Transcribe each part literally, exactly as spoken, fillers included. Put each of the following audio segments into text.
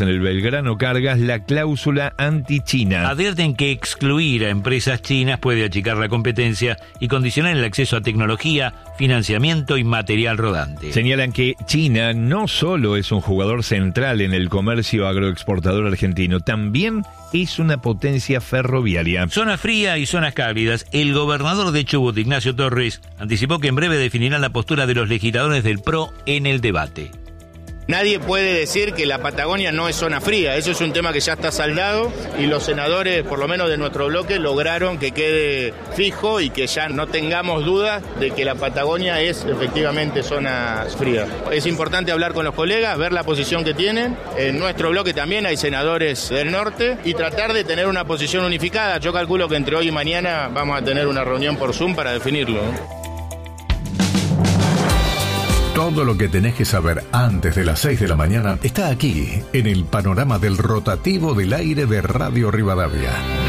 En el Belgrano Cargas, la cláusula anti-China. Advierten que excluir a empresas chinas puede achicar la competencia y condicionar el acceso a tecnología, financiamiento y material rodante. Señalan que China no solo es un jugador central en el comercio agroexportador argentino, también es una potencia ferroviaria. Zona fría y zonas cálidas. El gobernador de Chubut, Ignacio Torres, anticipó que en breve definirán la postura de los legisladores del P R O en el debate. Nadie puede decir que la Patagonia no es zona fría, eso es un tema que ya está saldado y los senadores, por lo menos de nuestro bloque, lograron que quede fijo y que ya no tengamos dudas de que la Patagonia es efectivamente zona fría. Es importante hablar con los colegas, ver la posición que tienen. En nuestro bloque también hay senadores del norte y tratar de tener una posición unificada. Yo calculo que entre hoy y mañana vamos a tener una reunión por Zoom para definirlo. Todo lo que tenés que saber antes de las seis de la mañana está aquí, en el panorama del rotativo del aire de Radio Rivadavia.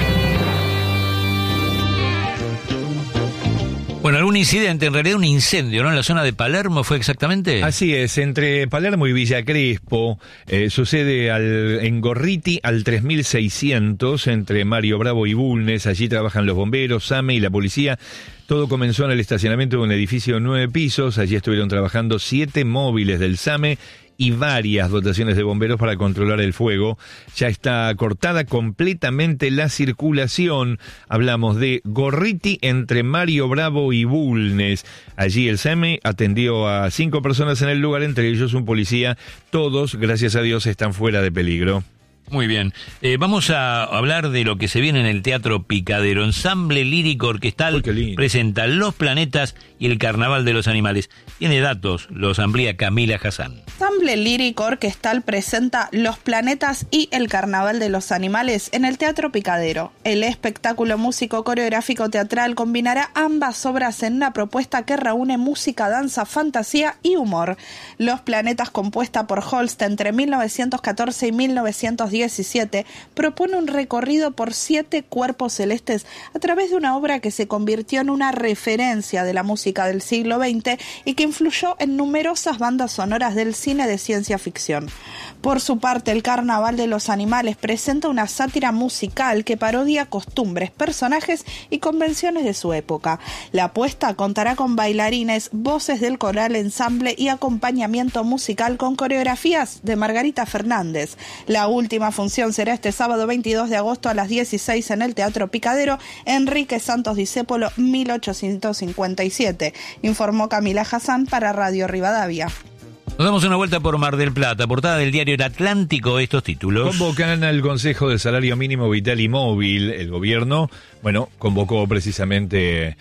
Bueno, algún incidente, en realidad un incendio, ¿no? En la zona de Palermo, ¿fue exactamente? Así es, entre Palermo y Villa Crespo, eh, sucede al, en Gorriti al tres mil seiscientos, entre Mario Bravo y Bulnes. Allí trabajan los bomberos, SAME y la policía. Todo comenzó en el estacionamiento de un edificio de nueve pisos. Allí estuvieron trabajando siete móviles del SAME y varias dotaciones de bomberos para controlar el fuego. Ya está cortada completamente la circulación. Hablamos de Gorriti entre Mario Bravo y Bulnes. Allí el SAME atendió a cinco personas en el lugar, entre ellos un policía. Todos, gracias a Dios, están fuera de peligro. Muy bien. Eh, vamos a hablar de lo que se viene en el Teatro Picadero. Ensamble lírico orquestal presenta Los Planetas y el Carnaval de los Animales. Tiene datos, los amplía Camila Hassan. Ensamble lírico orquestal presenta Los Planetas y el Carnaval de los Animales en el Teatro Picadero. El espectáculo músico coreográfico teatral combinará ambas obras en una propuesta que reúne música, danza, fantasía y humor. Los Planetas, compuesta por Holst entre mil novecientos catorce y mil novecientos diecisiete, propone un recorrido por siete cuerpos celestes a través de una obra que se convirtió en una referencia de la música del siglo veinte y que influyó en numerosas bandas sonoras del cine de ciencia ficción. Por su parte, el Carnaval de los Animales presenta una sátira musical que parodia costumbres, personajes y convenciones de su época. La apuesta contará con bailarines, voces del coral ensamble y acompañamiento musical con coreografías de Margarita Fernández. La última función será este sábado veintidós de agosto a las dieciséis en el Teatro Picadero, Enrique Santos Discépolo mil ochocientos cincuenta y siete, informó Camila Hassan para Radio Rivadavia. Nos damos una vuelta por Mar del Plata, portada del diario El Atlántico, estos títulos. Convocan al Consejo de Salario Mínimo Vital y Móvil. El gobierno, bueno, convocó precisamente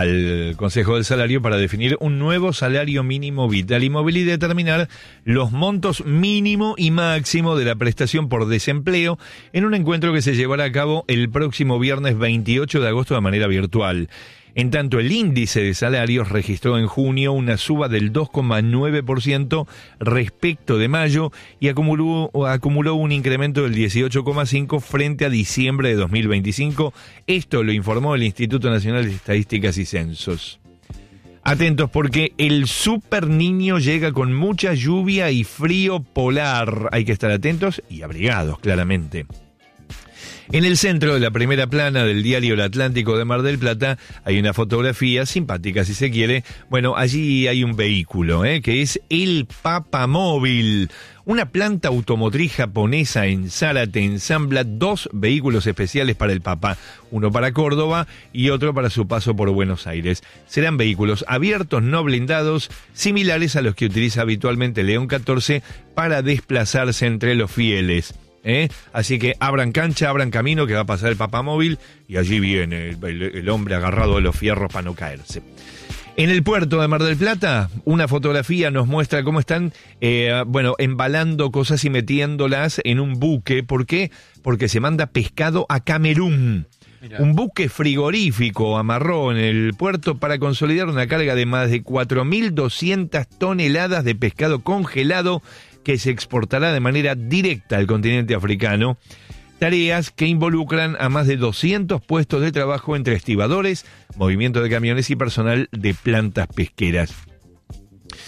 al Consejo del Salario para definir un nuevo salario mínimo vital y móvil y determinar los montos mínimo y máximo de la prestación por desempleo en un encuentro que se llevará a cabo el próximo viernes veintiocho de agosto de manera virtual. En tanto, el índice de salarios registró en junio una suba del dos coma nueve por ciento respecto de mayo y acumuló, acumuló un incremento del dieciocho coma cinco por ciento frente a diciembre de dos mil veinticinco. Esto lo informó el Instituto Nacional de Estadísticas y Censos. Atentos porque el Super Niño llega con mucha lluvia y frío polar. Hay que estar atentos y abrigados, claramente. En el centro de la primera plana del diario El Atlántico de Mar del Plata hay una fotografía simpática, si se quiere. Bueno, allí hay un vehículo, ¿eh? que es el Papamóvil. Una planta automotriz japonesa en Zárate ensambla dos vehículos especiales para el Papa, uno para Córdoba y otro para su paso por Buenos Aires. Serán vehículos abiertos, no blindados, similares a los que utiliza habitualmente León catorce para desplazarse entre los fieles. ¿Eh? Así que abran cancha, abran camino, que va a pasar el Papamóvil y allí viene el, el, el hombre agarrado de los fierros para no caerse. En el puerto de Mar del Plata, una fotografía nos muestra cómo están, eh, bueno, embalando cosas y metiéndolas en un buque. ¿Por qué? Porque se manda pescado a Camerún. Mirá. Un buque frigorífico amarró en el puerto para consolidar una carga de más de cuatro mil doscientas toneladas de pescado congelado que se exportará de manera directa al continente africano. Tareas que involucran a más de doscientos puestos de trabajo entre estibadores, movimiento de camiones y personal de plantas pesqueras.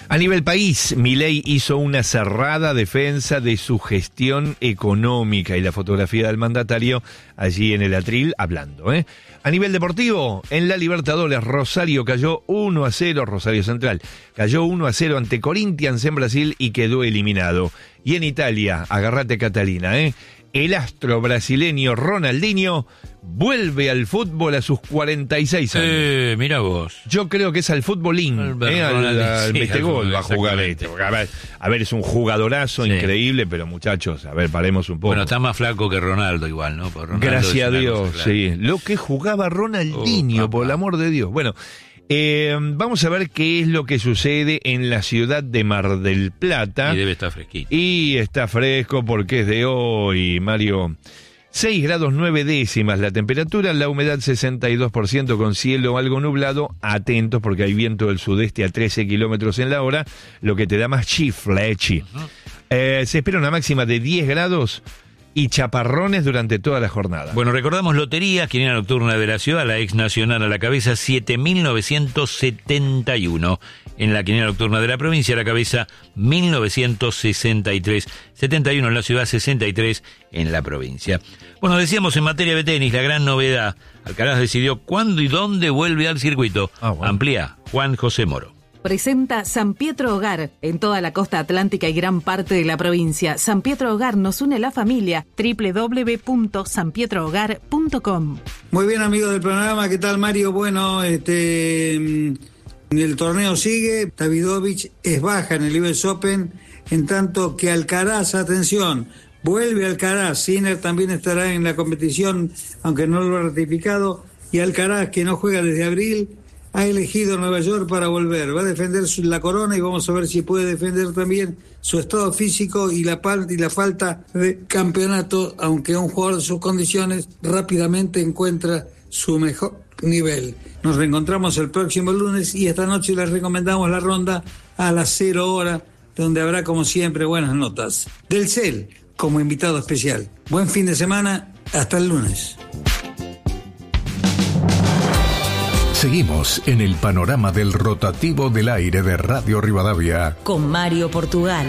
A nivel país, Milei hizo una cerrada defensa de su gestión económica y la fotografía del mandatario allí en el atril hablando, ¿eh? A nivel deportivo, en la Libertadores, Rosario cayó uno a cero, Rosario Central, cayó uno a cero ante Corinthians en Brasil y quedó eliminado. Y en Italia, agarrate Catalina, ¿eh? El astro brasileño Ronaldinho vuelve al fútbol a sus cuarenta y seis años. Eh, mira vos. Yo creo que es al futbolín, eh, al, al sí, metegol va a jugar este. A ver, a ver, es un jugadorazo sí. increíble, pero muchachos, a ver, paremos un poco. Bueno, está más flaco que Ronaldo igual, ¿no? Por Ronaldo Gracias a Dios, cosa, sí. Lo que jugaba Ronaldinho, oh, por el amor de Dios. Bueno, Eh, vamos a ver qué es lo que sucede en la ciudad de Mar del Plata. Y debe estar fresquito. Y está fresco porque es de hoy, Mario. seis grados nueve décimas la temperatura, la humedad sesenta y dos por ciento con cielo algo nublado. Atentos porque hay viento del sudeste a trece kilómetros en la hora, lo que te da más chiflechi. Uh-huh. Eh, se espera una máxima de diez grados. Y chaparrones durante toda la jornada. Bueno, recordamos loterías, quiniela nocturna de la ciudad, la ex nacional a la cabeza, siete mil novecientos setenta y uno. En la quiniela nocturna de la provincia, a la cabeza, mil novecientos sesenta y tres. setenta y uno en la ciudad, sesenta y tres en la provincia. Bueno, decíamos en materia de tenis, la gran novedad. Alcaraz decidió cuándo y dónde vuelve al circuito. Ah, bueno. Amplía Juan José Moro. Presenta San Pietro Hogar en toda la costa atlántica y gran parte de la provincia. San Pietro Hogar nos une la familia. doble u doble u doble u punto san pietro hogar punto com. Muy bien, amigos del programa, ¿qué tal, Mario? Bueno, este el torneo sigue. Davidovich es baja en el U S Open, en tanto que Alcaraz, atención, vuelve Alcaraz. Sinner también estará en la competición, aunque no lo ha ratificado. Y Alcaraz, que no juega desde abril, ha elegido Nueva York para volver, va a defender su, la corona y vamos a ver si puede defender también su estado físico y la, y la falta de campeonato, aunque un jugador de sus condiciones rápidamente encuentra su mejor nivel. Nos reencontramos el próximo lunes y esta noche les recomendamos la ronda a las cero hora, donde habrá como siempre buenas notas. Del C E L como invitado especial. Buen fin de semana, hasta el lunes. Seguimos en el panorama del rotativo del aire de Radio Rivadavia. Con Mario Portugal.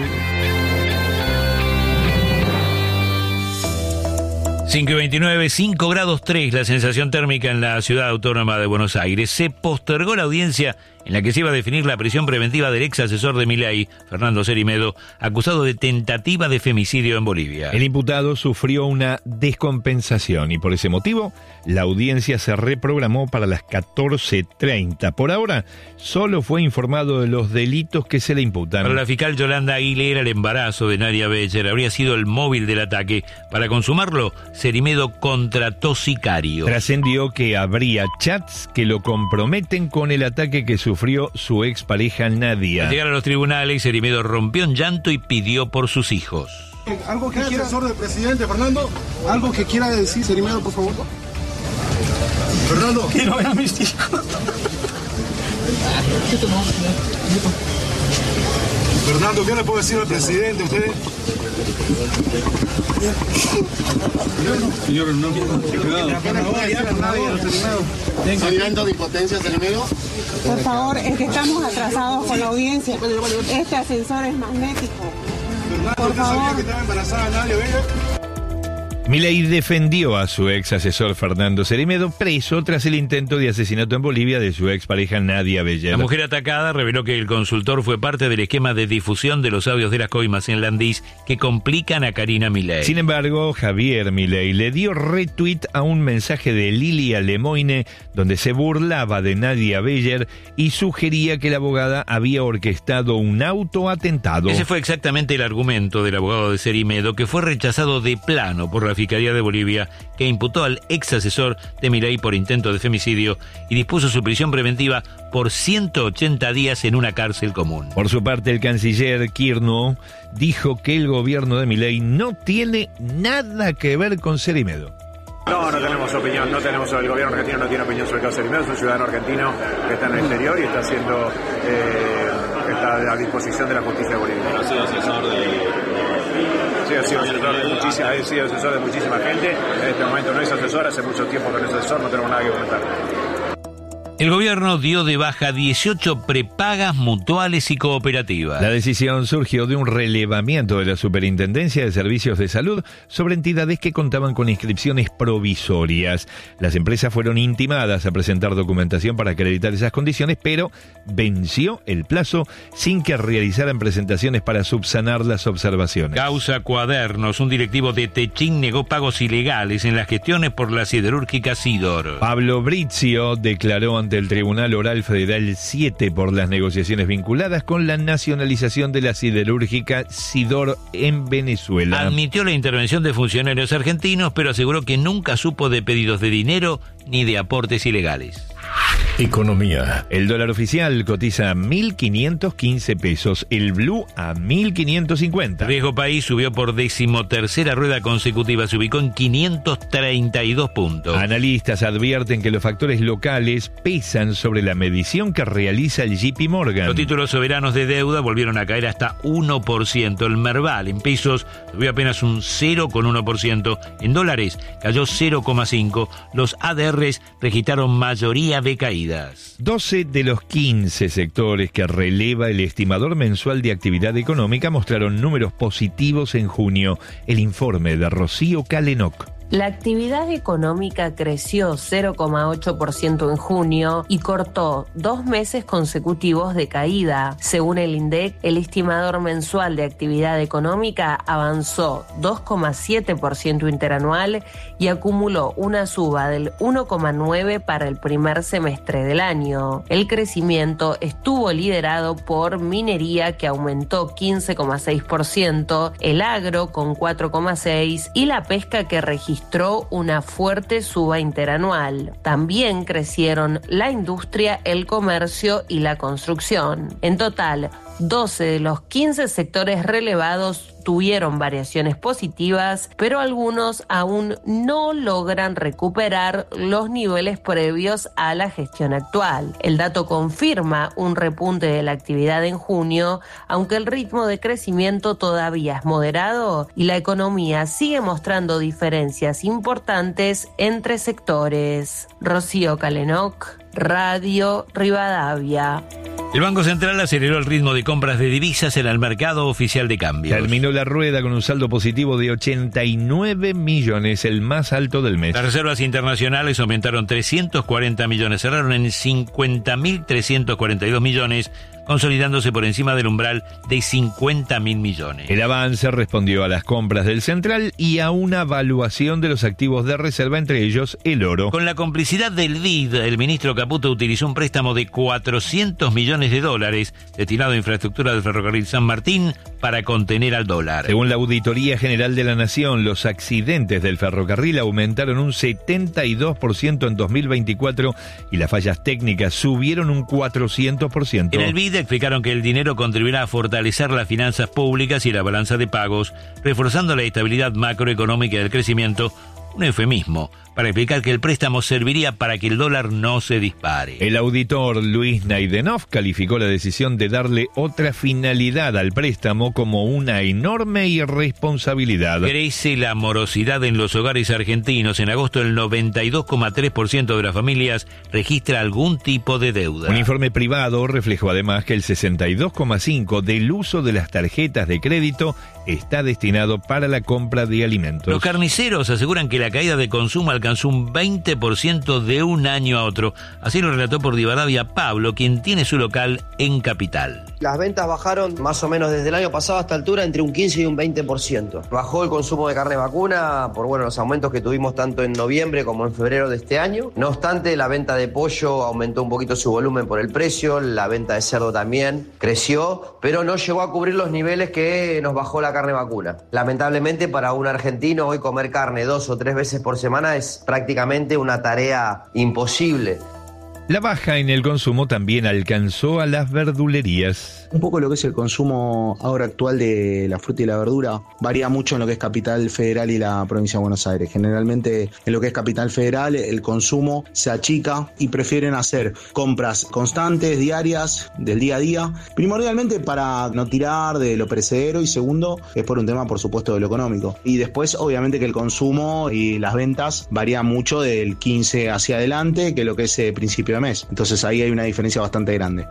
cinco y veintinueve, cinco grados tres la sensación térmica en la ciudad autónoma de Buenos Aires. Se postergó la audiencia en la que se iba a definir la prisión preventiva del ex asesor de Milei, Fernando Cerimedo, acusado de tentativa de femicidio en Bolivia. El imputado sufrió una descompensación y por ese motivo la audiencia se reprogramó para las catorce treinta. Por ahora solo fue informado de los delitos que se le imputan. Para la fiscal Yolanda Aguilera, el embarazo de Nadia Becher habría sido el móvil del ataque. Para consumarlo, Cerimedo contrató sicario. Trascendió que habría chats que lo comprometen con el ataque que sufrió su expareja Nadia. Al llegar a los tribunales, Cerimedo rompió en llanto y pidió por sus hijos. ¿Algo que quiera, asesor del presidente, Fernando? ¿Algo que quiera decir, Cerimedo, por favor? Fernando. Quiero ver a mis hijos. Fernando, ¿qué le puedo decir al presidente? ¿Usted? Señor, no. ¿Está llanto de impotencia, Cerimedo? Por favor, es que estamos atrasados con la audiencia. Este ascensor es magnético. Por favor. Que estaba embarazada Nadia Becher. Milei defendió a su ex asesor Fernando Cerimedo, preso tras el intento de asesinato en Bolivia de su expareja Nadia Becher. La mujer atacada reveló que el consultor fue parte del esquema de difusión de los audios de las coimas en Landís que complican a Karina Milei. Sin embargo, Javier Milei le dio retweet a un mensaje de Lilia Lemoine donde se burlaba de Nadia Becher y sugería que la abogada había orquestado un autoatentado. Ese fue exactamente el argumento del abogado de Cerimedo, que fue rechazado de plano por la Fiscalía de Bolivia, que imputó al ex asesor de Milei por intento de femicidio y dispuso su prisión preventiva por ciento ochenta días en una cárcel común. Por su parte, el canciller Kirno dijo que el gobierno de Milei no tiene nada que ver con Cerimedo. No, no tenemos opinión, no tenemos, el gobierno argentino no tiene opinión sobre el caso de Cerimedo, es un ciudadano argentino que está en el exterior y está haciendo, eh, está a disposición de la justicia boliviana. Ha sido asesor de... Sí, ha sido asesor de muchísima, ha sido asesor de muchísima gente, en este momento no es asesor, hace mucho tiempo que no es asesor, no tenemos nada que comentar. El gobierno dio de baja dieciocho prepagas mutuales y cooperativas. La decisión surgió de un relevamiento de la Superintendencia de Servicios de Salud sobre entidades que contaban con inscripciones provisorias. Las empresas fueron intimadas a presentar documentación para acreditar esas condiciones, pero venció el plazo sin que realizaran presentaciones para subsanar las observaciones. Causa Cuadernos. Un directivo de Techín negó pagos ilegales en las gestiones por la siderúrgica Sidor. Pablo Brizio declaró ante del Tribunal Oral Federal siete por las negociaciones vinculadas con la nacionalización de la siderúrgica Sidor en Venezuela. Admitió la intervención de funcionarios argentinos, pero aseguró que nunca supo de pedidos de dinero ni de aportes ilegales. Economía. El dólar oficial cotiza a mil quinientos quince pesos, el blue a mil quinientos cincuenta. Riesgo País subió por decimotercera rueda consecutiva, se ubicó en quinientos treinta y dos puntos. Analistas advierten que los factores locales pesan sobre la medición que realiza el J P Morgan. Los títulos soberanos de deuda volvieron a caer hasta uno por ciento. El Merval en pesos subió apenas un cero coma uno por ciento. En dólares cayó cero coma cinco por ciento. Los A D Rs registraron mayoría de caídas. doce de los quince sectores que releva el estimador mensual de actividad económica mostraron números positivos en junio. El informe de Rocío Calenoc. La actividad económica creció cero coma ocho por ciento en junio y cortó dos meses consecutivos de caída. Según el INDEC, el estimador mensual de actividad económica avanzó dos coma siete por ciento interanual y acumuló una suba del uno coma nueve por ciento para el primer semestre del año. El crecimiento estuvo liderado por minería, que aumentó quince coma seis por ciento, el agro con cuatro coma seis por ciento y la pesca, que registró registró una fuerte suba interanual. También crecieron la industria, el comercio y la construcción. En total, doce de los quince sectores relevados tuvieron variaciones positivas, pero algunos aún no logran recuperar los niveles previos a la gestión actual. El dato confirma un repunte de la actividad en junio, aunque el ritmo de crecimiento todavía es moderado y la economía sigue mostrando diferencias importantes entre sectores. Rocío Calenoc, Radio Rivadavia. El Banco Central aceleró el ritmo de compras de divisas en el mercado oficial de cambios. Terminó la rueda con un saldo positivo de ochenta y nueve millones, el más alto del mes. Las reservas internacionales aumentaron trescientos cuarenta millones, cerraron en cincuenta mil trescientos cuarenta y dos millones, consolidándose por encima del umbral de cincuenta mil millones. El avance respondió a las compras del central y a una evaluación de los activos de reserva, entre ellos el oro. Con la complicidad del B I D, el ministro Caputo utilizó un préstamo de cuatrocientos millones de dólares destinado a infraestructura del ferrocarril San Martín para contener al dólar. Según la Auditoría General de la Nación, los accidentes del ferrocarril aumentaron un setenta y dos por ciento en dos mil veinticuatro y las fallas técnicas subieron un cuatrocientos por ciento. En el B I D explicaron que el dinero contribuirá a fortalecer las finanzas públicas y la balanza de pagos, reforzando la estabilidad macroeconómica y el crecimiento, un eufemismo para explicar que el préstamo serviría para que el dólar no se dispare. El auditor Luis Naidenov calificó la decisión de darle otra finalidad al préstamo como una enorme irresponsabilidad. Crece la morosidad en los hogares argentinos. En agosto, el noventa y dos coma tres por ciento de las familias registra algún tipo de deuda. Un informe privado reflejó además que el sesenta y dos coma cinco por ciento del uso de las tarjetas de crédito está destinado para la compra de alimentos. Los carniceros aseguran que la caída de consumo alcanzó un veinte por ciento de un año a otro. Así lo relató por Rivadavia Pablo, quien tiene su local en Capital. Las ventas bajaron más o menos desde el año pasado a esta altura entre un quince y un veinte por ciento. Bajó el consumo de carne vacuna por bueno los aumentos que tuvimos tanto en noviembre como en febrero de este año. No obstante, la venta de pollo aumentó un poquito su volumen por el precio, la venta de cerdo también creció, pero no llegó a cubrir los niveles que nos bajó la carne vacuna. Lamentablemente, para un argentino hoy comer carne dos o tres veces por semana es prácticamente una tarea imposible. La baja en el consumo también alcanzó a las verdulerías. Un poco lo que es el consumo ahora actual de la fruta y la verdura varía mucho en lo que es Capital Federal y la provincia de Buenos Aires. Generalmente en lo que es Capital Federal el consumo se achica y prefieren hacer compras constantes, diarias, del día a día, primordialmente para no tirar de lo perecedero y segundo es por un tema por supuesto de lo económico. Y después obviamente que el consumo y las ventas varían mucho del quince hacia adelante, que lo que es eh, principio de de mes. Entonces ahí hay una diferencia bastante grande.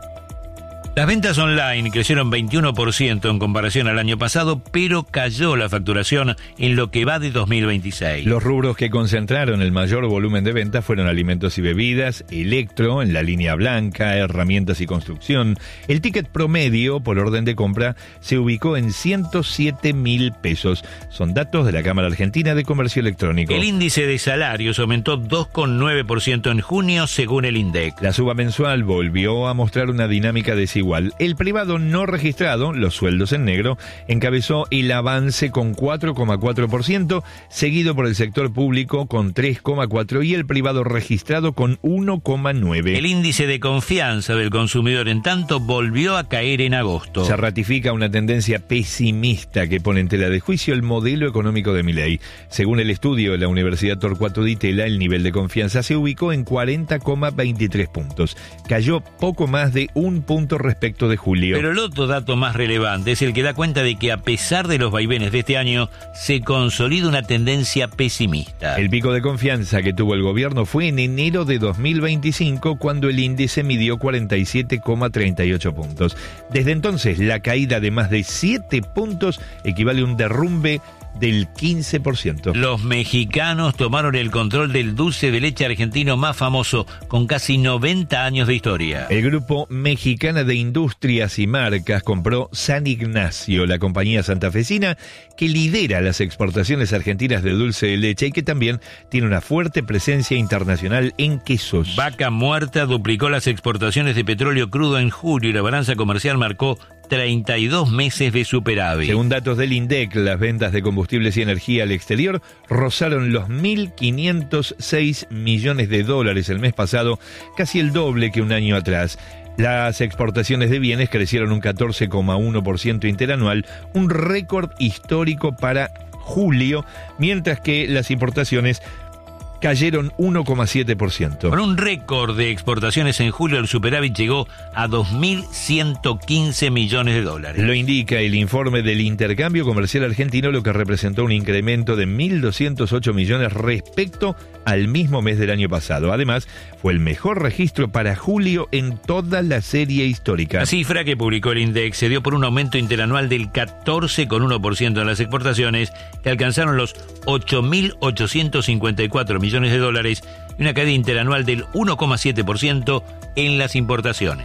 Las ventas online crecieron veintiuno por ciento en comparación al año pasado, pero cayó la facturación en lo que va de dos mil veintiséis. Los rubros que concentraron el mayor volumen de ventas fueron alimentos y bebidas, electro, en la línea blanca, herramientas y construcción. El ticket promedio por orden de compra se ubicó en ciento siete mil pesos. Son datos de la Cámara Argentina de Comercio Electrónico. El índice de salarios aumentó dos coma nueve por ciento en junio, según el INDEC. La suba mensual volvió a mostrar una dinámica desigual. El privado no registrado, los sueldos en negro, encabezó el avance con cuatro coma cuatro por ciento, seguido por el sector público con tres coma cuatro por ciento y el privado registrado con uno coma nueve por ciento. El índice de confianza del consumidor, en tanto, volvió a caer en agosto. Se ratifica una tendencia pesimista que pone en tela de juicio el modelo económico de Milei. Según el estudio de la Universidad Torcuato Di Tella, el nivel de confianza se ubicó en cuarenta coma veintitrés puntos. Cayó poco más de un punto respecto de julio. Pero el otro dato más relevante es el que da cuenta de que a pesar de los vaivenes de este año, se consolida una tendencia pesimista. El pico de confianza que tuvo el gobierno fue en enero de dos mil veinticinco, cuando el índice midió cuarenta y siete coma treinta y ocho puntos. Desde entonces, la caída de más de siete puntos equivale a un derrumbe del quince por ciento. Los mexicanos tomaron el control del dulce de leche argentino más famoso, con casi noventa años de historia. El Grupo Mexicana de Industrias y Marcas compró San Ignacio, la compañía santafesina que lidera las exportaciones argentinas de dulce de leche y que también tiene una fuerte presencia internacional en quesos. Vaca Muerta duplicó las exportaciones de petróleo crudo en julio y la balanza comercial marcó treinta y dos meses de superávit. Según datos del INDEC, las ventas de combustibles y energía al exterior rozaron los mil quinientos seis millones de dólares el mes pasado, casi el doble que un año atrás. Las exportaciones de bienes crecieron un catorce coma uno por ciento interanual, un récord histórico para julio, mientras que las importaciones cayeron uno coma siete por ciento. Con un récord de exportaciones en julio, el superávit llegó a dos mil ciento quince millones de dólares. Lo indica el informe del intercambio comercial argentino, lo que representó un incremento de mil doscientos ocho millones respecto al mismo mes del año pasado. Además, fue el mejor registro para julio en toda la serie histórica. La cifra que publicó el INDEC se dio por un aumento interanual del catorce coma uno por ciento en las exportaciones, que alcanzaron los ocho mil ochocientos cincuenta y cuatro millones de dólares, y una caída interanual del uno coma siete por ciento en las importaciones.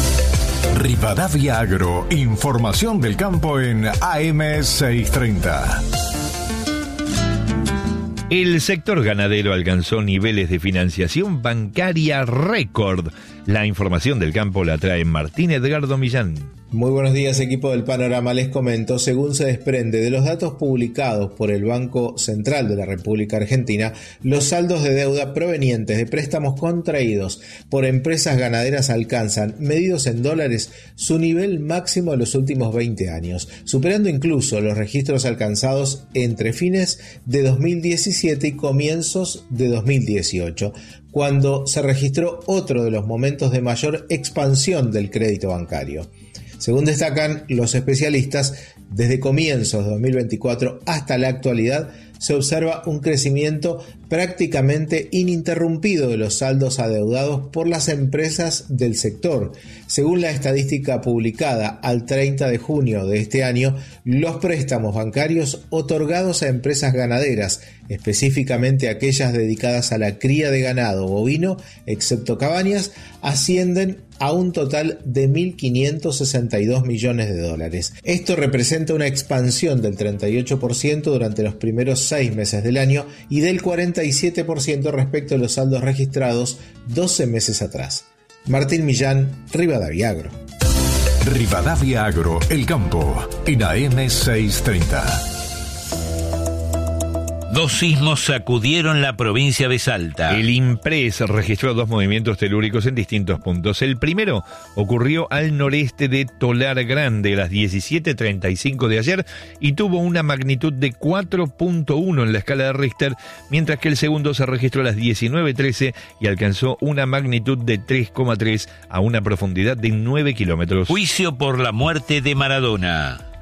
Rivadavia Agro, información del campo en A M seiscientos treinta. El sector ganadero alcanzó niveles de financiación bancaria récord. La información del campo la trae Martín Edgardo Millán. Muy buenos días, equipo del Panorama. Les comento, según se desprende de los datos publicados por el Banco Central de la República Argentina, los saldos de deuda provenientes de préstamos contraídos por empresas ganaderas alcanzan, medidos en dólares, su nivel máximo de los últimos veinte años, superando incluso los registros alcanzados entre fines de dos mil diecisiete y comienzos de dos mil dieciocho, cuando se registró otro de los momentos de mayor expansión del crédito bancario. Según destacan los especialistas, desde comienzos de dos mil veinticuatro hasta la actualidad se observa un crecimiento prácticamente ininterrumpido de los saldos adeudados por las empresas del sector. Según la estadística publicada al treinta de junio de este año, los préstamos bancarios otorgados a empresas ganaderas, específicamente aquellas dedicadas a la cría de ganado bovino, excepto cabañas, ascienden a un total de mil quinientos sesenta y dos millones de dólares. Esto representa una expansión del treinta y ocho por ciento durante los primeros seis meses del año y del cuarenta y siete por ciento respecto a los saldos registrados doce meses atrás. Martín Millán, Rivadavia Agro. Rivadavia Agro, el campo, en A M seiscientos treinta. Dos sismos sacudieron la provincia de Salta. El INPRES registró dos movimientos telúricos en distintos puntos. El primero ocurrió al noreste de Tolar Grande a las diecisiete treinta y cinco de ayer y tuvo una magnitud de cuatro punto uno en la escala de Richter, mientras que el segundo se registró a las diecinueve trece y alcanzó una magnitud de tres coma tres a una profundidad de nueve kilómetros. Juicio por la muerte de Maradona.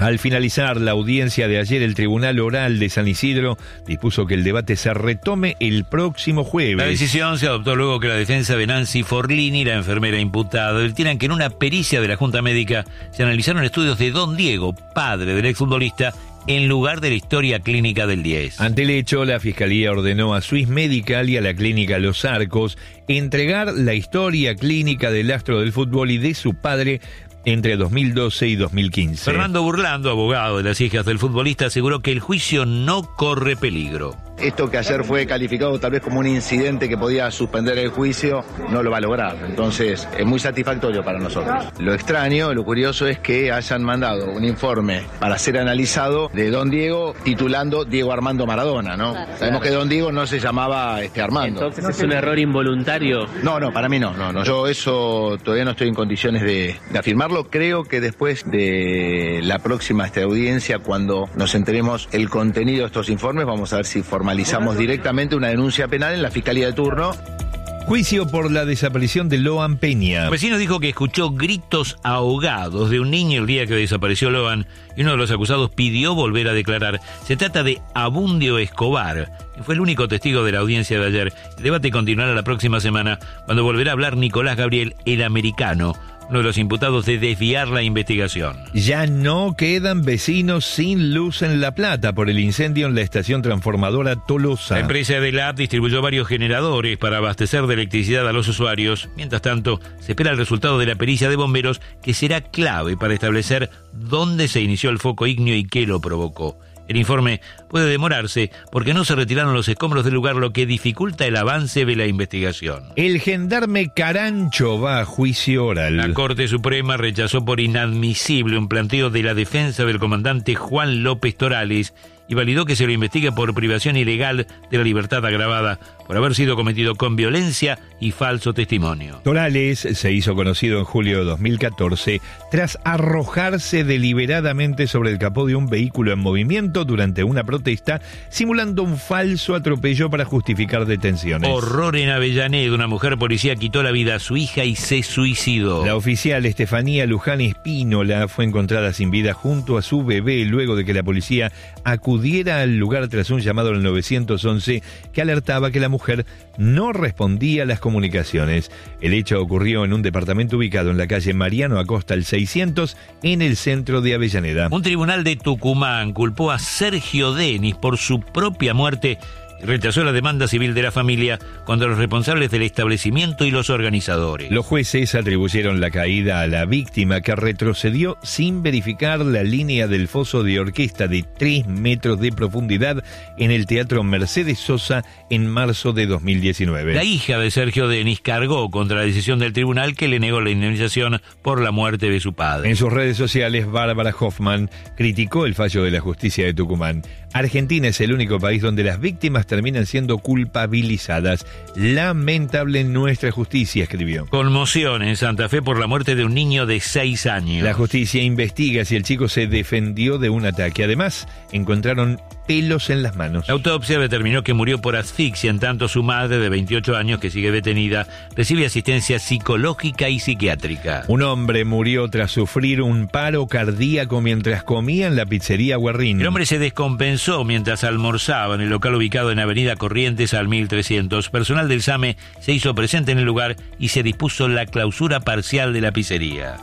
Al finalizar la audiencia de ayer, el Tribunal Oral de San Isidro dispuso que el debate se retome el próximo jueves. La decisión se adoptó luego que la defensa de Nancy Forlini, la enfermera imputada, advirtieran que en una pericia de la Junta Médica se analizaron estudios de Don Diego, padre del exfutbolista, en lugar de la historia clínica del diez. Ante el hecho, la Fiscalía ordenó a Swiss Medical y a la Clínica Los Arcos entregar la historia clínica del astro del fútbol y de su padre entre dos mil doce y dos mil quince. Fernando Burlando, abogado de las hijas del futbolista, aseguró que el juicio no corre peligro. Esto que ayer fue calificado tal vez como un incidente que podía suspender el juicio, no lo va a lograr. Entonces, es muy satisfactorio para nosotros. Lo extraño, lo curioso es que hayan mandado un informe para ser analizado de Don Diego titulando Diego Armando Maradona, ¿no? Claro, Sabemos claro. que Don Diego no se llamaba este Armando. Entonces, ¿es un error involuntario? No, no, para mí no, no, no. Yo eso todavía no estoy en condiciones de, de afirmarlo. Creo que después de la próxima esta audiencia, cuando nos enteremos el contenido de estos informes, vamos a ver si formalizamos directamente una denuncia penal en la Fiscalía de turno. Juicio por la desaparición de Loan Peña. Un vecino dijo que escuchó gritos ahogados de un niño el día que desapareció Loan y uno de los acusados pidió volver a declarar. Se trata de Abundio Escobar, que fue el único testigo de la audiencia de ayer. El debate continuará la próxima semana, cuando volverá a hablar Nicolás Gabriel, el americano, uno de los imputados de desviar la investigación. Ya no quedan vecinos sin luz en La Plata por el incendio en la estación transformadora Tolosa. La empresa de la A P distribuyó varios generadores para abastecer de electricidad a los usuarios. Mientras tanto, se espera el resultado de la pericia de bomberos, que será clave para establecer dónde se inició el foco ígneo y qué lo provocó. El informe puede demorarse porque no se retiraron los escombros del lugar, lo que dificulta el avance de la investigación. El gendarme Carancho va a juicio oral. La Corte Suprema rechazó por inadmisible un planteo de la defensa del comandante Juan López Torales y validó que se lo investigue por privación ilegal de la libertad agravada por haber sido cometido con violencia y falso testimonio. Torales se hizo conocido en julio de dos mil catorce tras arrojarse deliberadamente sobre el capó de un vehículo en movimiento durante una protesta, simulando un falso atropello para justificar detenciones. Horror en Avellaneda. Una mujer policía quitó la vida a su hija y se suicidó. La oficial Estefanía Luján Espínola fue encontrada sin vida junto a su bebé luego de que la policía acudiera al lugar tras un llamado al nueve once que alertaba que la mujer no respondía a las comunicaciones. El hecho ocurrió en un departamento ubicado en la calle Mariano Acosta al seiscientos en el centro de Avellaneda. Un tribunal de Tucumán culpó a Sergio Denis por su propia muerte y rechazó la demanda civil de la familia contra los responsables del establecimiento y los organizadores. Los jueces atribuyeron la caída a la víctima, que retrocedió sin verificar la línea del foso de orquesta de tres metros de profundidad en el Teatro Mercedes Sosa en marzo de dos mil diecinueve. La hija de Sergio Denis cargó contra la decisión del tribunal que le negó la indemnización por la muerte de su padre. En sus redes sociales, Bárbara Hoffman criticó el fallo de la justicia de Tucumán. Argentina es el único país donde las víctimas terminan siendo culpabilizadas. Lamentable nuestra justicia, escribió. Conmoción en Santa Fe por la muerte de un niño de seis años. La justicia investiga si el chico se defendió de un ataque. Además, encontraron pelos en las manos. La autopsia determinó que murió por asfixia, en tanto su madre, de veintiocho años, que sigue detenida, recibe asistencia psicológica y psiquiátrica. Un hombre murió tras sufrir un paro cardíaco mientras comía en la pizzería Guarrín. El hombre se descompensó mientras almorzaba en el local ubicado en Avenida Corrientes al mil trescientos. Personal del SAME se hizo presente en el lugar y se dispuso la clausura parcial de la pizzería.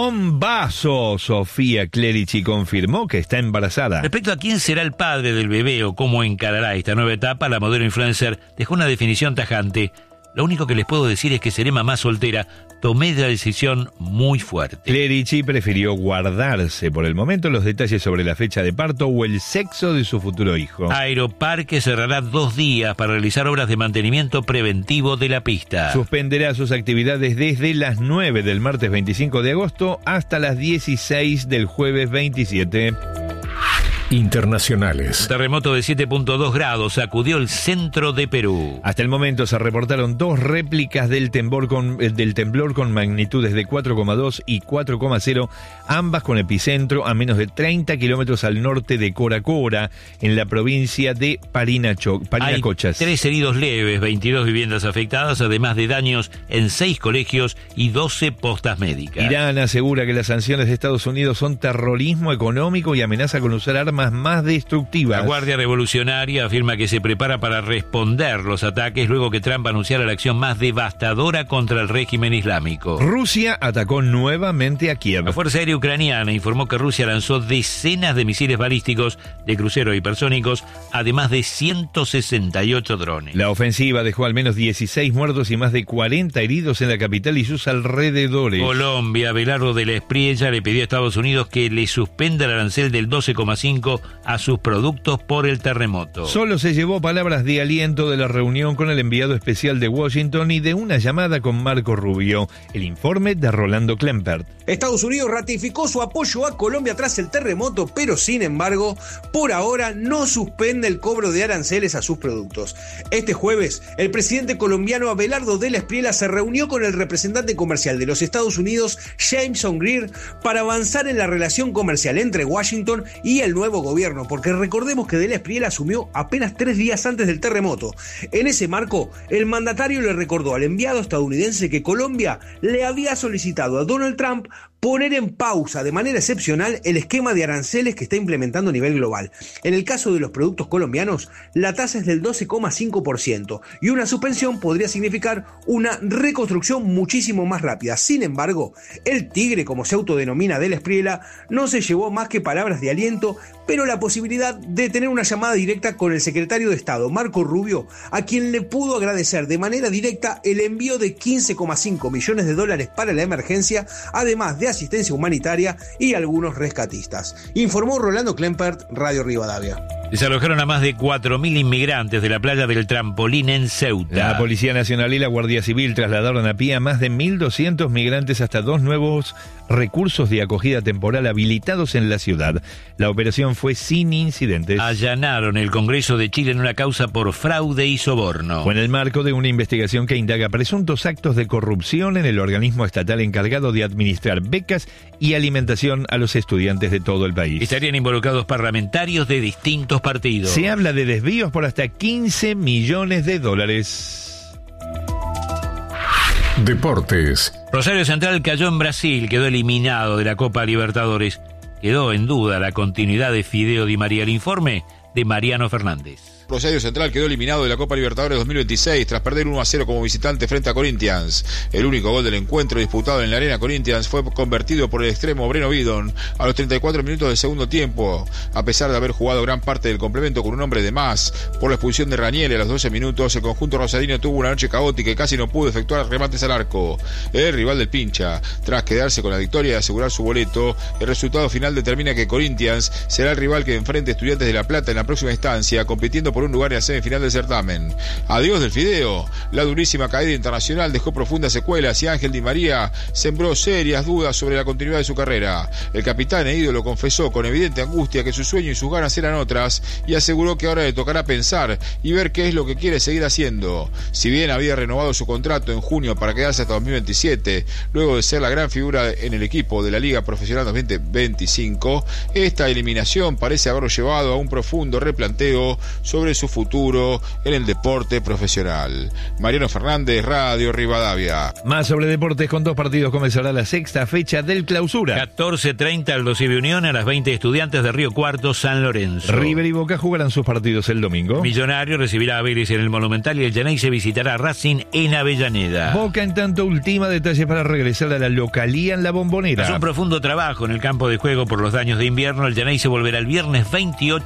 ¡Bombazo! Sofía Clerici confirmó que está embarazada. Respecto a quién será el padre del bebé o cómo encarará esta nueva etapa, la modelo influencer dejó una definición tajante. Lo único que les puedo decir es que seré mamá soltera. Tomé la decisión muy fuerte. Clerici prefirió guardarse por el momento los detalles sobre la fecha de parto o el sexo de su futuro hijo. Aeroparque cerrará dos días para realizar obras de mantenimiento preventivo de la pista. Suspenderá sus actividades desde las nueve del martes veinticinco de agosto hasta las dieciséis del jueves veintisiete. Internacionales. Un terremoto de siete punto dos grados sacudió el centro de Perú. Hasta el momento se reportaron dos réplicas del temblor con, del temblor con magnitudes de cuatro coma dos y cuatro coma cero, ambas con epicentro a menos de treinta kilómetros al norte de Coracora, en la provincia de Parinacho, Parinacochas. Hay tres heridos leves, veintidós viviendas afectadas, además de daños en seis colegios y doce postas médicas. Irán asegura que las sanciones de Estados Unidos son terrorismo económico y amenaza con usar armas más destructivas. La Guardia Revolucionaria afirma que se prepara para responder los ataques luego que Trump anunciara la acción más devastadora contra el régimen islámico. Rusia atacó nuevamente a Kiev. La Fuerza Aérea Ucraniana informó que Rusia lanzó decenas de misiles balísticos de crucero hipersónicos, además de ciento sesenta y ocho drones. La ofensiva dejó al menos dieciséis muertos y más de cuarenta heridos en la capital y sus alrededores. Colombia, Abelardo de la Espriella le pidió a Estados Unidos que le suspenda el arancel del doce coma cinco a sus productos por el terremoto. Solo se llevó palabras de aliento de la reunión con el enviado especial de Washington y de una llamada con Marco Rubio. El informe de Rolando Klempert. Estados Unidos ratificó su apoyo a Colombia tras el terremoto, pero sin embargo, por ahora no suspende el cobro de aranceles a sus productos. Este jueves, el presidente colombiano Abelardo de la Espriella se reunió con el representante comercial de los Estados Unidos, Jameson Greer, para avanzar en la relación comercial entre Washington y el nuevo gobierno, porque recordemos que de la Espriella asumió apenas tres días antes del terremoto. En ese marco, el mandatario le recordó al enviado estadounidense que Colombia le había solicitado a Donald Trump poner en pausa de manera excepcional el esquema de aranceles que está implementando a nivel global. En el caso de los productos colombianos, la tasa es del doce coma cinco por ciento y una suspensión podría significar una reconstrucción muchísimo más rápida. Sin embargo, el tigre, como se autodenomina de la Espriella, no se llevó más que palabras de aliento, pero la posibilidad de tener una llamada directa con el secretario de Estado, Marco Rubio, a quien le pudo agradecer de manera directa el envío de quince coma cinco millones de dólares para la emergencia, además de asistencia humanitaria y algunos rescatistas. Informó Rolando Klempert, Radio Rivadavia. Desalojaron a más de cuatro mil inmigrantes de la playa del Trampolín en Ceuta. La Policía Nacional y la Guardia Civil trasladaron a pie a más de mil doscientos migrantes hasta dos nuevos recursos de acogida temporal habilitados en la ciudad. La operación fue sin incidentes. Allanaron el Congreso de Chile en una causa por fraude y soborno. Fue en el marco de una investigación que indaga presuntos actos de corrupción en el organismo estatal encargado de administrar becas y alimentación a los estudiantes de todo el país. Estarían involucrados parlamentarios de distintos partidos. Se habla de desvíos por hasta quince millones de dólares. Deportes. Rosario Central cayó en Brasil, quedó eliminado de la Copa Libertadores. Quedó en duda la continuidad de Fideo Di María. El informe de Mariano Fernández. Rosario Central quedó eliminado de la Copa Libertadores dos mil veintiséis tras perder uno a cero como visitante frente a Corinthians. El único gol del encuentro disputado en la Arena Corinthians fue convertido por el extremo Breno Bidon a los treinta y cuatro minutos del segundo tiempo, a pesar de haber jugado gran parte del complemento con un hombre de más. Por la expulsión de Ranieri a los doce minutos, el conjunto rosarino tuvo una noche caótica y casi no pudo efectuar remates al arco. El rival del Pincha, tras quedarse con la victoria y asegurar su boleto, el resultado final determina que Corinthians será el rival que enfrente a Estudiantes de La Plata en la próxima instancia, compitiendo por un lugar en la semifinal del certamen. Adiós del Fideo. La durísima caída internacional dejó profundas secuelas y Ángel Di María sembró serias dudas sobre la continuidad de su carrera. El capitán e ídolo confesó con evidente angustia que su sueño y sus ganas eran otras y aseguró que ahora le tocará pensar y ver qué es lo que quiere seguir haciendo. Si bien había renovado su contrato en junio para quedarse hasta dos mil veintisiete, luego de ser la gran figura en el equipo de la Liga Profesional dos mil veinticinco, esta eliminación parece haberlo llevado a un profundo replanteo sobre su futuro en el deporte profesional. Mariano Fernández, Radio Rivadavia. Más sobre deportes. Con dos partidos comenzará la sexta fecha del Clausura. catorce treinta Aldo Civi Unión, a las veinte Estudiantes de Río Cuarto, San Lorenzo. River y Boca jugarán sus partidos el domingo. Millonario recibirá a Vélez en el Monumental y el Geneise visitará a Racing en Avellaneda. Boca, en tanto, ultima detalles para regresar a la localía en la Bombonera. Tras un profundo trabajo en el campo de juego por los daños de invierno, el Geneise volverá el viernes veintiocho para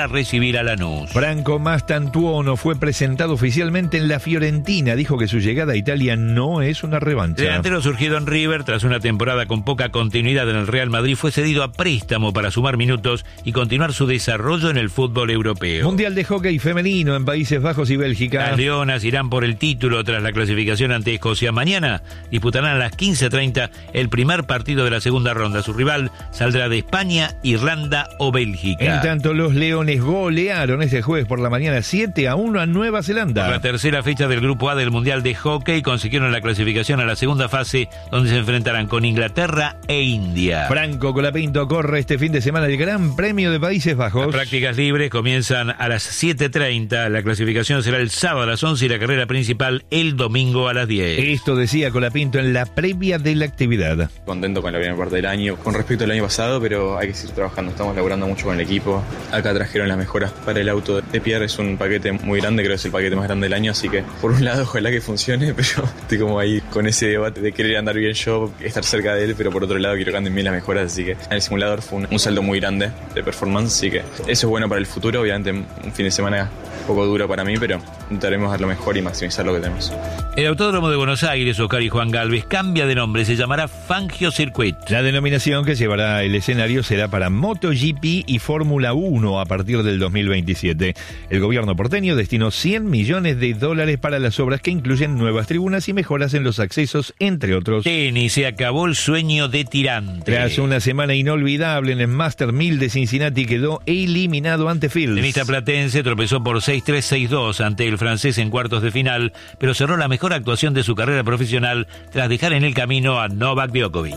para recibir a Lanús. Franco Mastantuono fue presentado oficialmente en la Fiorentina. Dijo que su llegada a Italia no es una revancha. El delantero surgido en River, tras una temporada con poca continuidad en el Real Madrid, fue cedido a préstamo para sumar minutos y continuar su desarrollo en el fútbol europeo. Mundial de hockey femenino en Países Bajos y Bélgica. Las leonas irán por el título tras la clasificación ante Escocia. Mañana disputarán a las quince treinta el primer partido de la segunda ronda. Su rival saldrá de España, Irlanda o Bélgica. En tanto, los leones golearon este jueves por la mañana siete a uno a Nueva Zelanda. Por la tercera fecha del Grupo A del Mundial de Hockey consiguieron la clasificación a la segunda fase, donde se enfrentarán con Inglaterra e India. Franco Colapinto corre este fin de semana el Gran Premio de Países Bajos. Las prácticas libres comienzan a las siete treinta. La clasificación será el sábado a las once y la carrera principal el domingo a las diez. Esto decía Colapinto en la previa de la actividad. Contento con la primera parte del año con respecto al año pasado, pero hay que seguir trabajando. Estamos laburando mucho con el equipo. Acá trajeron las mejoras para el auto de Pierre. Es un paquete muy grande, creo que es el paquete más grande del año, así que por un lado ojalá que funcione, pero estoy como ahí con ese debate de querer andar bien yo, estar cerca de él, pero por otro lado quiero que anden bien las mejoras, así que en el simulador fue un, un salto muy grande de performance, así que eso es bueno para el futuro. Obviamente un fin de semana un poco duro para mí, pero intentaremos dar lo mejor y maximizar lo que tenemos. El Autódromo de Buenos Aires, Oscar y Juan Galvez, cambia de nombre, se llamará Fangio Circuit. La denominación que llevará el escenario será para MotoGP y Fórmula uno a partir del dos mil veintisiete. El gobierno porteño destinó cien millones de dólares para las obras que incluyen nuevas tribunas y mejoras en los accesos, entre otros. Tenis, se acabó el sueño de Tirante. Tras una semana inolvidable en el Master mil de Cincinnati, quedó eliminado ante Fields. El tenista platense tropezó por seis tres seis dos ante el francés en cuartos de final, pero cerró la mejor actuación de su carrera profesional tras dejar en el camino a Novak Djokovic.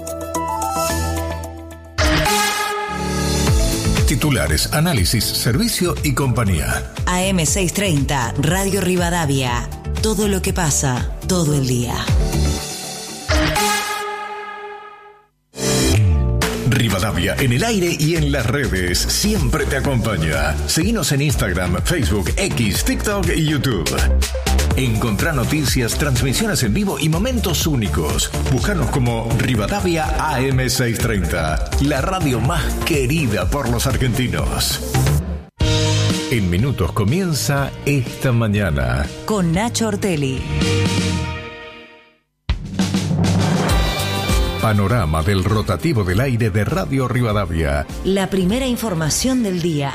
Titulares, análisis, servicio y compañía. A M seiscientos treinta, Radio Rivadavia. Todo lo que pasa, todo el día. Rivadavia en el aire y en las redes siempre te acompaña. Seguinos en Instagram, Facebook, X, TikTok y YouTube. Encontrá noticias, transmisiones en vivo y momentos únicos. Búscanos como Rivadavia A M seiscientos treinta, la radio más querida por los argentinos. En minutos comienza Esta Mañana con Nacho Ortelli. Panorama del rotativo del aire de Radio Rivadavia. La primera información del día.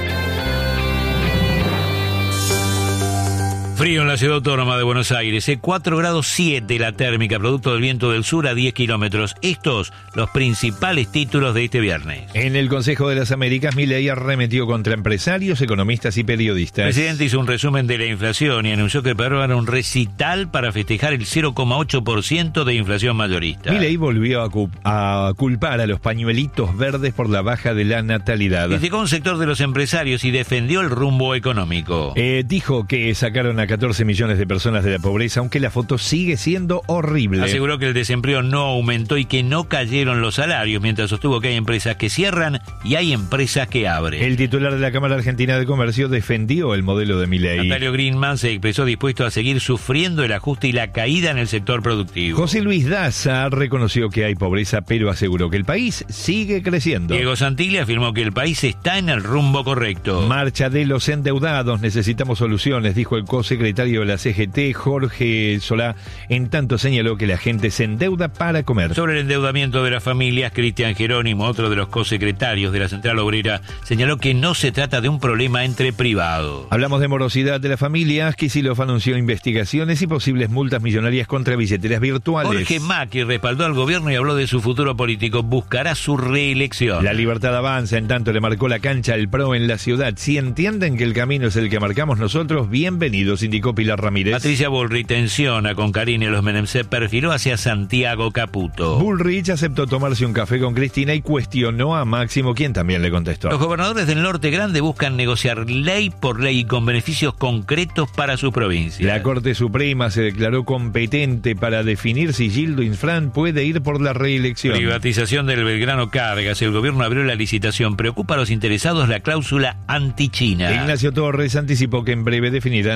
Frío en la ciudad autónoma de Buenos Aires, cuatro grados siete la térmica, producto del viento del sur a diez kilómetros. Estos los principales títulos de este viernes. En el Consejo de las Américas, Milei arremetió contra empresarios, economistas y periodistas. El presidente hizo un resumen de la inflación y anunció que prepara un recital para festejar el cero coma ocho por ciento de inflación mayorista. Milei volvió a, cu- a culpar a los pañuelitos verdes por la baja de la natalidad. Criticó un sector de los empresarios y defendió el rumbo económico. Eh, dijo que sacaron a catorce millones de personas de la pobreza, aunque la foto sigue siendo horrible. Aseguró que el desempleo no aumentó y que no cayeron los salarios, mientras sostuvo que hay empresas que cierran y hay empresas que abren. El titular de la Cámara Argentina de Comercio defendió el modelo de Milei. Natalio Greenman se expresó dispuesto a seguir sufriendo el ajuste y la caída en el sector productivo. José Luis Daza reconoció que hay pobreza, pero aseguró que el país sigue creciendo. Diego Santilli afirmó que el país está en el rumbo correcto. Marcha de los endeudados, necesitamos soluciones, dijo el cosecretario de la C G T, Jorge Solá. En tanto señaló que la gente se endeuda para comer. Sobre el endeudamiento de las familias, Cristian Jerónimo, otro de los cosecretarios de la Central Obrera, señaló que no se trata de un problema entre privados. Hablamos de morosidad de las familias. Kicillof anunció investigaciones y posibles multas millonarias contra billeteras virtuales. Jorge Macri respaldó al gobierno y habló de su futuro político. Buscará su reelección. La Libertad avanza, en tanto le marcó la cancha al PRO en la ciudad. Si entienden que el camino es el que marcamos nosotros, bienvenidos, indicó Pilar Ramírez. Patricia Bullrich tensiona con Karine Los Menem, se perfiló hacia Santiago Caputo. Bullrich aceptó tomarse un café con Cristina y cuestionó a Máximo, quien también le contestó. Los gobernadores del Norte Grande buscan negociar ley por ley con beneficios concretos para su provincia. La Corte Suprema se declaró competente para definir si Gildo Infran puede ir por la reelección. Privatización del Belgrano Cargas. El gobierno abrió la licitación. Preocupa a los interesados la cláusula anti-China. Ignacio Torres anticipó que en breve definirán la postura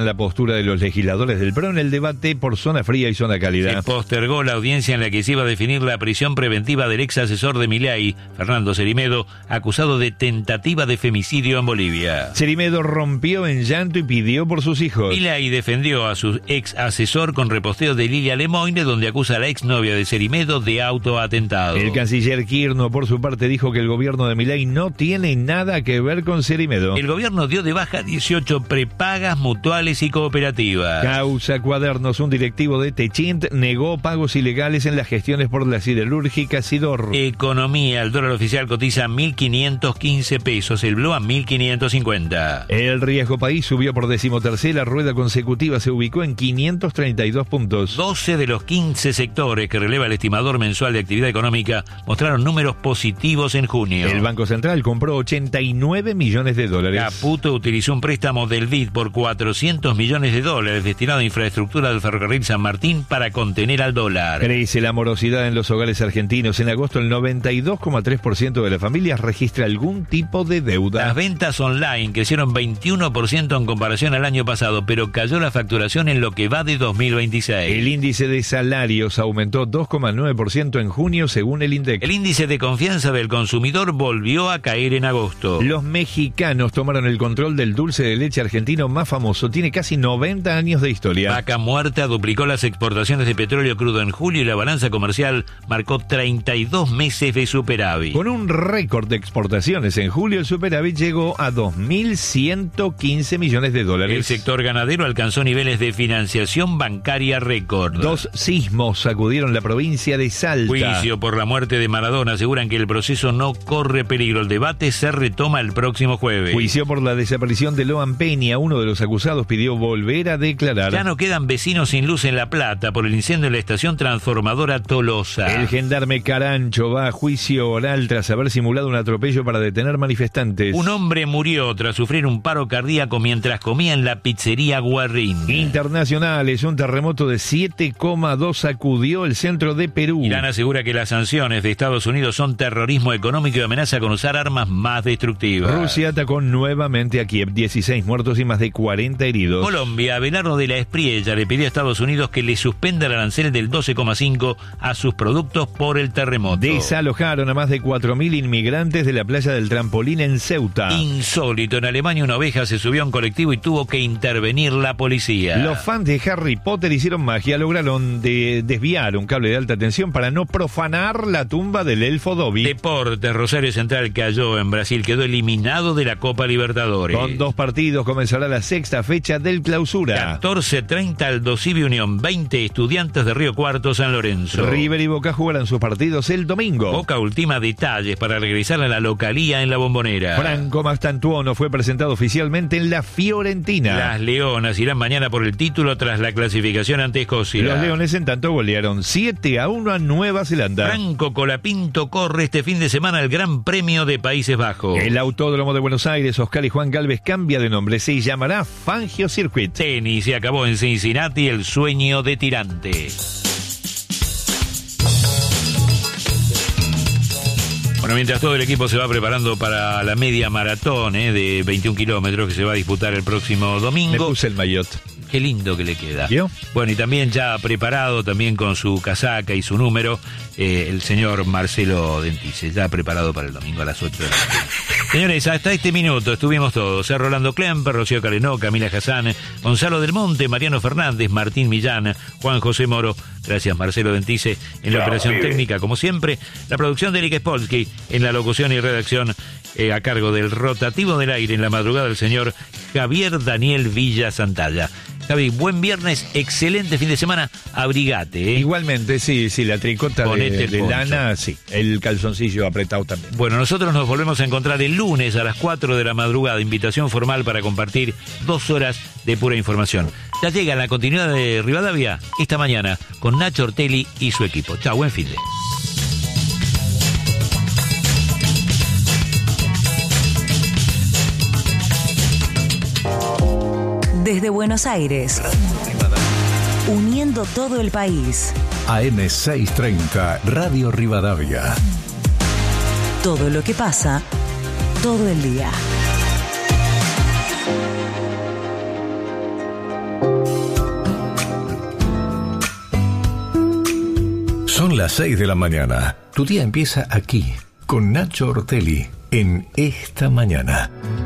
postura de los legisladores del P R O en el debate por zona fría y zona cálida. Se postergó la audiencia en la que se iba a definir la prisión preventiva del ex asesor de Milei, Fernando Cerimedo, acusado de tentativa de femicidio en Bolivia. Cerimedo rompió en llanto y pidió por sus hijos. Milei defendió a su ex asesor con reposteo de Lilia Lemoine, donde acusa a la exnovia de Cerimedo de autoatentado. El canciller Kirchner, por su parte, dijo que el gobierno de Milei no tiene nada que ver con Cerimedo. El gobierno dio de baja dieciocho prepagas, mutuales y cooperativas. Causa Cuadernos, un directivo de Techint negó pagos ilegales en las gestiones por la siderúrgica Sidor. Economía, el dólar oficial cotiza mil quinientos quince pesos, el blue a mil quinientos cincuenta. El riesgo país subió por decimotercera rueda consecutiva, se ubicó en quinientos treinta y dos puntos. doce de los quince sectores que releva el estimador mensual de actividad económica mostraron números positivos en junio. El Banco Central compró ochenta y nueve millones de dólares. Caputo utilizó un préstamo del B I D por cuatrocientos millones de dólares destinado a infraestructura del ferrocarril San Martín para contener al dólar. Crece la morosidad en los hogares argentinos. En agosto el noventa y dos coma tres por ciento de las familias registra algún tipo de deuda. Las ventas online crecieron veintiuno por ciento en comparación al año pasado, pero cayó la facturación en lo que va de dos mil veintiséis. El índice de salarios aumentó dos coma nueve por ciento en junio según el INDEC. El índice de confianza del consumidor volvió a caer en agosto. Los mexicanos tomaron el control del dulce de leche argentino más famoso. Tiene casi noventa años de historia. Vaca Muerta duplicó las exportaciones de petróleo crudo en julio y la balanza comercial marcó treinta y dos meses de superávit. Con un récord de exportaciones en julio, el superávit llegó a dos mil ciento quince millones de dólares. El sector ganadero alcanzó niveles de financiación bancaria récord. Dos sismos sacudieron la provincia de Salta. Juicio por la muerte de Maradona. Aseguran que el proceso no corre peligro. El debate se retoma el próximo jueves. Juicio por la desaparición de Loan Peña. Uno de los acusados pidió volver a declarar. Ya no quedan vecinos sin luz en La Plata por el incendio en la estación transformadora Tolosa. El gendarme Carancho va a juicio oral tras haber simulado un atropello para detener manifestantes. Un hombre murió tras sufrir un paro cardíaco mientras comía en la pizzería Guarrín. Internacionales, un terremoto de siete coma dos sacudió el centro de Perú. Irán asegura que las sanciones de Estados Unidos son terrorismo económico y amenaza con usar armas más destructivas. Rusia atacó nuevamente a Kiev, dieciséis muertos y más de cuarenta heridos. Colombia, Abelardo de la Espriella le pidió a Estados Unidos que le suspenda el arancel del doce coma cinco a sus productos por el terremoto. Desalojaron a más de cuatro mil inmigrantes de la playa del Trampolín en Ceuta. Insólito, en Alemania una oveja se subió a un colectivo y tuvo que intervenir la policía. Los fans de Harry Potter hicieron magia, lograron de desviar un cable de alta tensión para no profanar la tumba del elfo Dobby. Deportes, Rosario Central cayó en Brasil, quedó eliminado de la Copa Libertadores. Con dos partidos comenzará la sexta fecha del Clausura. catorce treinta Aldo Civi Unión, veinte Estudiantes de Río Cuarto San Lorenzo. River y Boca jugarán sus partidos el domingo. Boca ultima detalles para regresar a la localía en la Bombonera. Franco Mastantuono fue presentado oficialmente en la Fiorentina. Las Leonas irán mañana por el título tras la clasificación ante Escocia. Los Leones en tanto golearon siete a uno a Nueva Zelanda. Franco Colapinto corre este fin de semana el Gran Premio de Países Bajos. El Autódromo de Buenos Aires, Oscar y Juan Galvez cambia de nombre, se llamará Fangio Circuit. Tenis, se acabó en Cincinnati el sueño de Tirante. Bueno, mientras todo el equipo se va preparando para la media maratón eh, de veintiún kilómetros que se va a disputar el próximo domingo. Me puse el maillot. Qué lindo que le queda. ¿Yo? Bueno, y también ya preparado, también con su casaca y su número, eh, el señor Marcelo Dentice, ya preparado para el domingo a las ocho de la mañana. Señores, hasta este minuto estuvimos todos. Eh, Rolando Klemper, Rocío Calenó, Camila Hassan, Gonzalo del Monte, Mariano Fernández, Martín Millán, Juan José Moro. Gracias, Marcelo Dentice, en la Chao, operación bien. técnica, como siempre. La producción de Eric Spolsky, en la locución y redacción, eh, a cargo del rotativo del aire en la madrugada del señor Javier Daniel Villa Santalla. Javi, buen viernes, excelente fin de semana, abrigate, ¿eh? Igualmente, sí, sí, la tricota de, de lana, sí, el calzoncillo apretado también. Bueno, nosotros nos volvemos a encontrar el lunes a las cuatro de la madrugada, invitación formal para compartir dos horas de pura información. Ya llega la continuidad de Rivadavia esta mañana con Nacho Ortelli y su equipo. Chao, buen fin de. Desde Buenos Aires, uniendo todo el país. A M seiscientos treinta, Radio Rivadavia. Todo lo que pasa, todo el día. Son las seis de la mañana. Tu día empieza aquí, con Nacho Ortelli, en Esta Mañana.